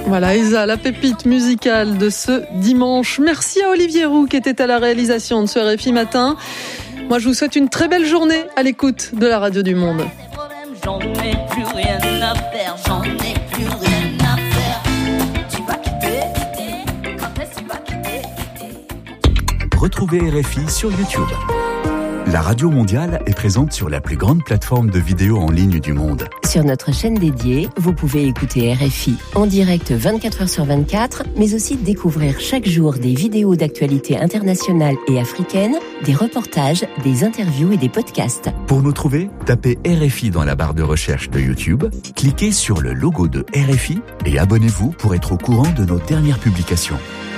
Voilà, Isa, la pépite musicale de ce dimanche. Merci à Olivier Roux qui était à la réalisation de ce RFI Matin. Moi, je vous souhaite une très belle journée à l'écoute de la radio du Monde. J'en ai plus rien à faire, j'en ai plus rien à faire. Tu vas quitter, quand est-ce que tu vas quitter? Retrouvez RFI sur YouTube. La Radio Mondiale est présente sur la plus grande plateforme de vidéos en ligne du monde. Sur notre chaîne dédiée, vous pouvez écouter RFI en direct 24h sur 24, mais aussi découvrir chaque jour des vidéos d'actualité internationale et africaine, des reportages, des interviews et des podcasts. Pour nous trouver, tapez RFI dans la barre de recherche de YouTube, cliquez sur le logo de RFI et abonnez-vous pour être au courant de nos dernières publications.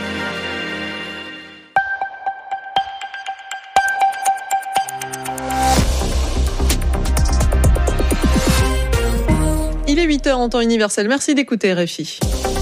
Il est 8h en temps universel. Merci d'écouter RFI.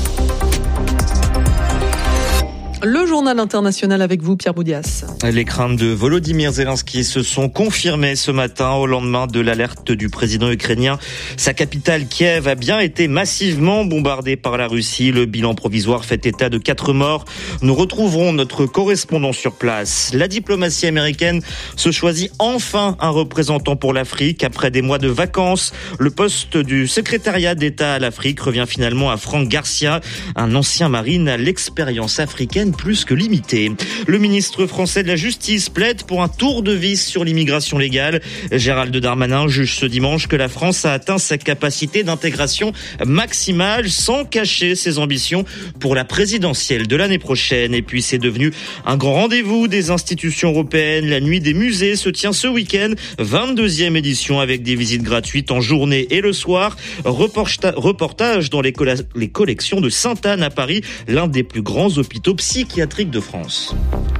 Le journal international avec vous, Pierre Boudias. Les craintes de Volodymyr Zelensky se sont confirmées ce matin au lendemain de l'alerte du président ukrainien. Sa capitale, Kiev, a bien été massivement bombardée par la Russie. Le bilan provisoire fait état de 4 morts. Nous retrouverons notre correspondant sur place. La diplomatie américaine se choisit enfin un représentant pour l'Afrique. Après des mois de vacances, le poste du secrétariat d'État à l'Afrique revient finalement à Franck Garcia, un ancien marine à l'expérience africaine plus que limitée. Le ministre français de la Justice plaide pour un tour de vis sur l'immigration légale. Gérald Darmanin juge ce dimanche que la France a atteint sa capacité d'intégration maximale sans cacher ses ambitions pour la présidentielle de l'année prochaine. Et puis c'est devenu un grand rendez-vous des institutions européennes. La nuit des musées se tient ce week-end, 22e édition avec des visites gratuites en journée et le soir. Reportage dans les collections de Sainte-Anne à Paris, l'un des plus grands hôpitaux psychiatrique de France.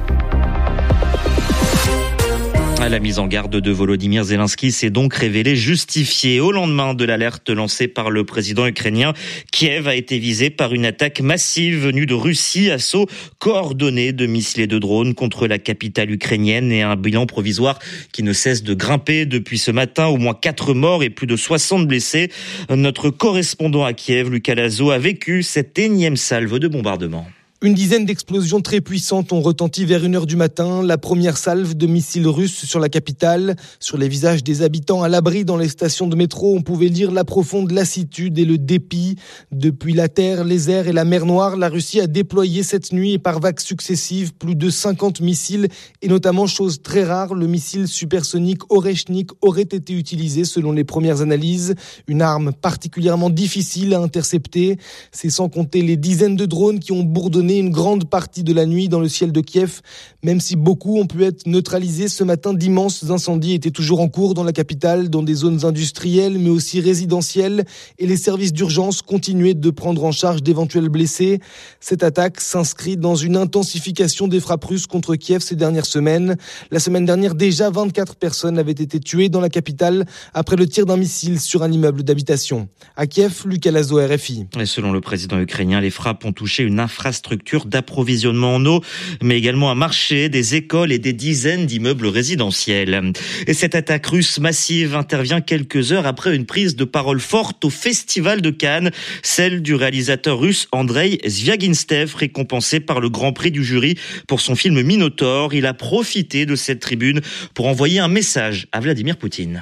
La mise en garde de Volodymyr Zelensky s'est donc révélée justifiée. Au lendemain de l'alerte lancée par le président ukrainien, Kiev a été visée par une attaque massive venue de Russie, assaut coordonné de missiles et de drones contre la capitale ukrainienne et un bilan provisoire qui ne cesse de grimper depuis ce matin. Au moins 4 morts et plus de 60 blessés. Notre correspondant à Kiev, Lucas Lazo, a vécu cette énième salve de bombardement. Une dizaine d'explosions très puissantes ont retenti vers 1h du matin. La première salve de missiles russes sur la capitale. Sur les visages des habitants à l'abri dans les stations de métro, on pouvait lire la profonde lassitude et le dépit. Depuis la terre, les airs et la mer Noire, la Russie a déployé cette nuit et par vagues successives plus de 50 missiles. Et notamment, chose très rare, le missile supersonique Oreshnik aurait été utilisé selon les premières analyses. Une arme particulièrement difficile à intercepter. C'est sans compter les dizaines de drones qui ont bourdonné une grande partie de la nuit dans le ciel de Kiev. Même si beaucoup ont pu être neutralisés ce matin, d'immenses incendies étaient toujours en cours dans la capitale, dans des zones industrielles mais aussi résidentielles, et les services d'urgence continuaient de prendre en charge d'éventuels blessés. Cette attaque s'inscrit dans une intensification des frappes russes contre Kiev ces dernières semaines. La semaine dernière, déjà 24 personnes avaient été tuées dans la capitale après le tir d'un missile sur un immeuble d'habitation. À Kiev, Lucas Lazo, RFI. Et selon le président ukrainien, les frappes ont touché une infrastructure d'approvisionnement en eau, mais également un marché, des écoles et des dizaines d'immeubles résidentiels. Et cette attaque russe massive intervient quelques heures après une prise de parole forte au Festival de Cannes, celle du réalisateur russe Andrei Zviaginstev, récompensé par le Grand Prix du jury pour son film Minotaure. Il a profité de cette tribune pour envoyer un message à Vladimir Poutine.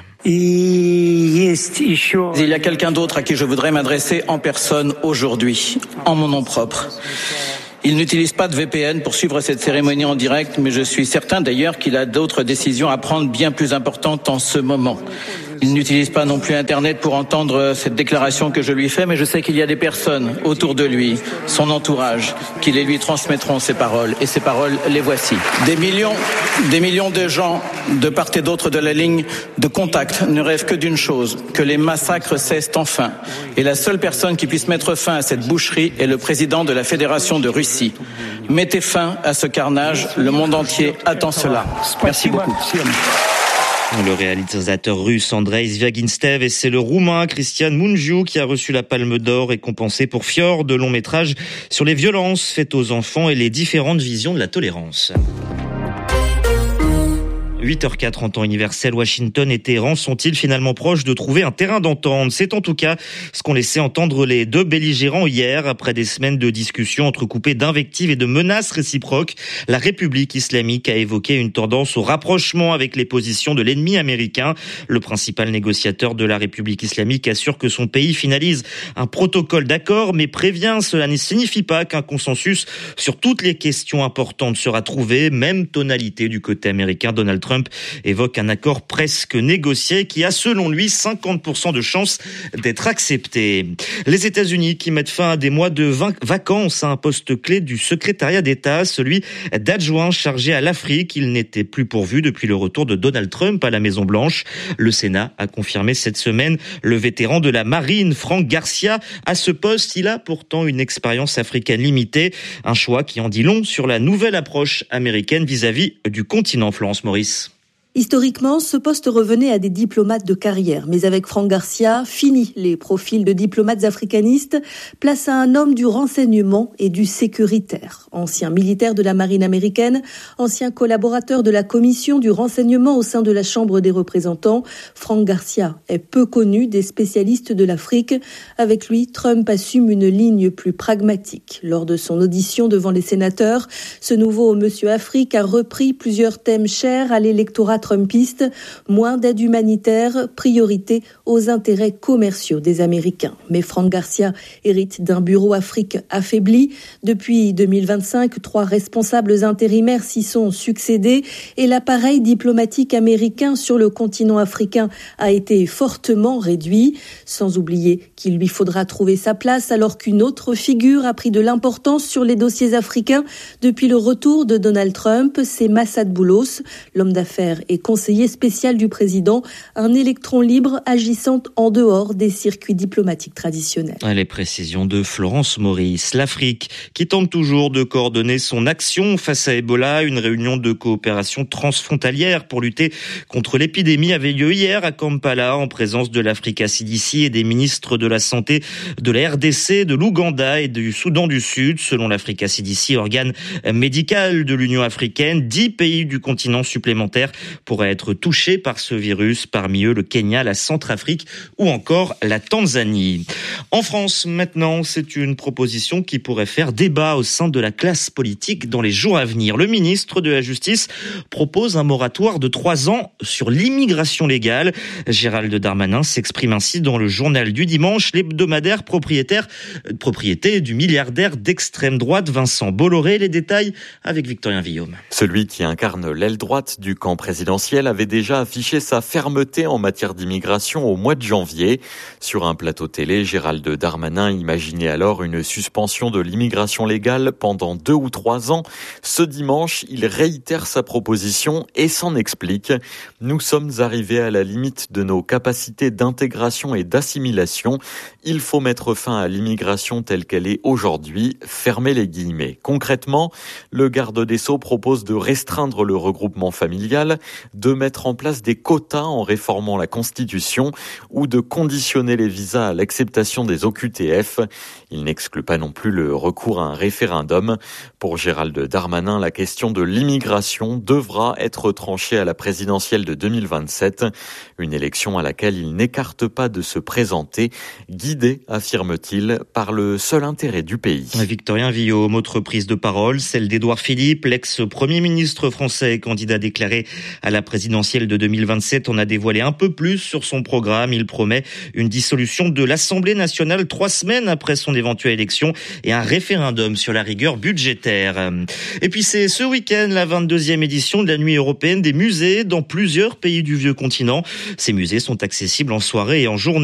Il y a quelqu'un d'autre à qui je voudrais m'adresser en personne aujourd'hui, en mon nom propre. Il n'utilise pas de VPN pour suivre cette cérémonie en direct, mais je suis certain d'ailleurs qu'il a d'autres décisions à prendre bien plus importantes en ce moment. Il n'utilise pas non plus Internet pour entendre cette déclaration que je lui fais, mais je sais qu'il y a des personnes autour de lui, son entourage, qui les lui transmettront ces paroles. Et ces paroles, les voici. Des millions de gens de part et d'autre de la ligne de contact ne rêvent que d'une chose, que les massacres cessent enfin. Et la seule personne qui puisse mettre fin à cette boucherie est le président de la Fédération de Russie. Mettez fin à ce carnage, le monde entier attend cela. Merci beaucoup. Le réalisateur russe Andrei Zviaginstev, et c'est le roumain Cristian Mungiu qui a reçu la Palme d'Or, récompensé pour Fjord, de long métrage sur les violences faites aux enfants et les différentes visions de la tolérance. 8h04 en temps universel, Washington et Téhéran sont-ils finalement proches de trouver un terrain d'entente? C'est en tout cas ce qu'ont laissé entendre les deux belligérants hier, après des semaines de discussions entrecoupées d'invectives et de menaces réciproques. La République islamique a évoqué une tendance au rapprochement avec les positions de l'ennemi américain. Le principal négociateur de la République islamique assure que son pays finalise un protocole d'accord, mais prévient cela ne signifie pas qu'un consensus sur toutes les questions importantes sera trouvé. Même tonalité du côté américain. Donald Trump évoque un accord presque négocié qui a selon lui 50% de chances d'être accepté. Les États-Unis qui mettent fin à des mois de vacances à un poste clé du secrétariat d'État, celui d'adjoint chargé à l'Afrique. Il n'était plus pourvu depuis le retour de Donald Trump à la Maison-Blanche. Le Sénat a confirmé cette semaine le vétéran de la marine, Frank Garcia, à ce poste. Il a pourtant une expérience africaine limitée, un choix qui en dit long sur la nouvelle approche américaine vis-à-vis du continent. Florence Maurice. Historiquement, ce poste revenait à des diplomates de carrière. Mais avec Frank Garcia, fini les profils de diplomates africanistes, place à un homme du renseignement et du sécuritaire. Ancien militaire de la marine américaine, ancien collaborateur de la commission du renseignement au sein de la Chambre des représentants, Frank Garcia est peu connu des spécialistes de l'Afrique. Avec lui, Trump assume une ligne plus pragmatique. Lors de son audition devant les sénateurs, ce nouveau Monsieur Afrique a repris plusieurs thèmes chers à l'électorat trumpiste, moins d'aide humanitaire, priorité aux intérêts commerciaux des Américains. Mais Frank Garcia hérite d'un bureau Afrique affaibli. Depuis 2025, 3 responsables intérimaires s'y sont succédés et l'appareil diplomatique américain sur le continent africain a été fortement réduit. Sans oublier qu'il lui faudra trouver sa place alors qu'une autre figure a pris de l'importance sur les dossiers africains depuis le retour de Donald Trump, c'est Massad Boulos, l'homme d'affaires et conseiller spécial du président, un électron libre agissant en dehors des circuits diplomatiques traditionnels. Les précisions de Florence Maurice. L'Afrique qui tente toujours de coordonner son action face à Ebola. Une réunion de coopération transfrontalière pour lutter contre l'épidémie avait lieu hier à Kampala en présence de l'Africa CDC et des ministres de la Santé de la RDC, de l'Ouganda et du Soudan du Sud. Selon l'Africa CDC, organe médical de l'Union africaine, 10 pays du continent supplémentaires pourraient être touchés par ce virus, parmi eux le Kenya, la Centrafrique ou encore la Tanzanie. En France, maintenant, c'est une proposition qui pourrait faire débat au sein de la classe politique dans les jours à venir. Le ministre de la Justice propose un moratoire de 3 ans sur l'immigration légale. Gérald Darmanin s'exprime ainsi dans le journal du dimanche, l'hebdomadaire propriété du milliardaire d'extrême droite Vincent Bolloré. Les détails avec Victorien Villaume. Celui qui incarne l'aile droite du camp présidentiel avait déjà affiché sa fermeté en matière d'immigration au mois de janvier. Sur un plateau télé, Gérald Darmanin imaginait alors une suspension de l'immigration légale pendant 2 ou 3 ans. Ce dimanche, il réitère sa proposition et s'en explique. Nous sommes arrivés à la limite de nos capacités d'intégration et d'assimilation. Il faut mettre fin à l'immigration telle qu'elle est aujourd'hui. Fermez les guillemets. Concrètement, le garde des Sceaux propose de restreindre le regroupement familial, de mettre en place des quotas en réformant la Constitution ou de conditionner les visas à l'acceptation des OQTF. Il n'exclut pas non plus le recours à un référendum. Pour Gérald Darmanin, la question de l'immigration devra être tranchée à la présidentielle de 2027, une élection à laquelle il n'écarte pas de se présenter, guidé, affirme-t-il, par le seul intérêt du pays. Victorien Villaume, autre prise de parole, celle d'Édouard Philippe, l'ex-premier ministre français et candidat déclaré à la présidentielle de 2027. On a dévoilé un peu plus sur son programme. Il promet une dissolution de l'Assemblée nationale 3 semaines après son éventuelle élection et un référendum sur la rigueur budgétaire. Et puis c'est ce week-end la 22e édition de la Nuit européenne des musées dans plusieurs pays du vieux continent. Ces musées sont accessibles en soirée et en journée.